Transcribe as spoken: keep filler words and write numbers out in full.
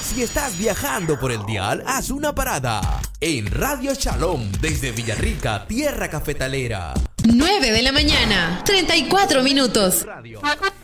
Si estás viajando por el dial, haz una parada en Radio Shalom desde Villarrica, tierra cafetalera. nueve de la mañana, treinta y cuatro minutos. Radio.